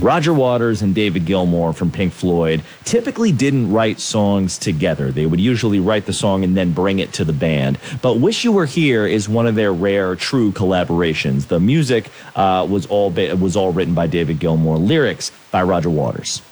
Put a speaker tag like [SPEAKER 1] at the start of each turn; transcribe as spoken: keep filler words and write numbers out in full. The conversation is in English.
[SPEAKER 1] Roger Waters and David Gilmour from Pink Floyd typically didn't write songs together. They would usually write the song and then bring it to the band. But Wish You Were Here is one of their rare true collaborations. The music uh, was all ba- was all written by David Gilmour, lyrics by Roger Waters.